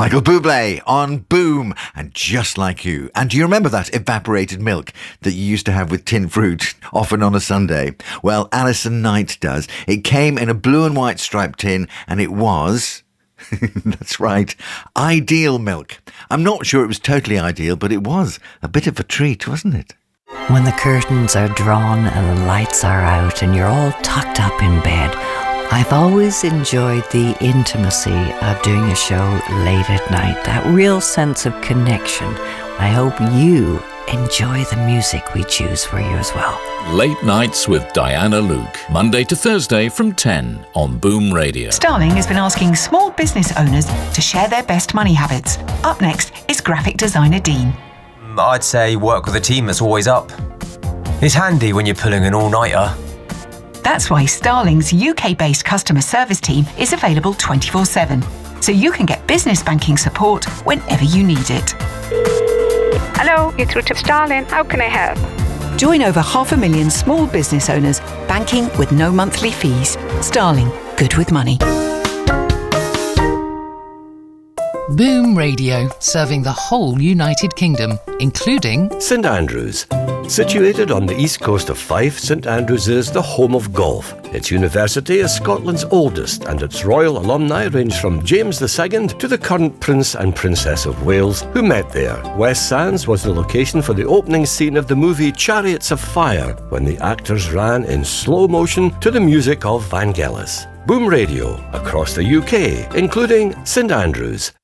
Michael Bublé on Boom, and Just Like You. And do you remember that evaporated milk that you used to have with tin fruit, often on a Sunday? Well, Alison Knight does. It came in a blue and white striped tin, and it was... that's right, ideal milk. I'm not sure it was totally ideal, but it was a bit of a treat, wasn't it? When the curtains are drawn and the lights are out and you're all tucked up in bed, I've always enjoyed the intimacy of doing a show late at night, that real sense of connection. I hope you enjoy the music we choose for you as well. Late Nights with Diana Luke, Monday to Thursday from 10 on Boom Radio. Starling has been asking small business owners to share their best money habits. Up next is graphic designer Dean. I'd say work with a team that's always up. It's handy when you're pulling an all-nighter. That's why Starling's UK-based customer service team is available 24/7, so you can get business banking support whenever you need it. Hello, you're through to Starling. How can I help? Join over 500,000 small business owners banking with no monthly fees. Starling, good with money. Boom Radio, serving the whole United Kingdom, including St Andrews. Situated on the east coast of Fife, St Andrews is the home of golf. Its university is Scotland's oldest, and its royal alumni range from James II to the current Prince and Princess of Wales, who met there. West Sands was the location for the opening scene of the movie Chariots of Fire, when the actors ran in slow motion to the music of Vangelis. Boom Radio across the UK, including St Andrews.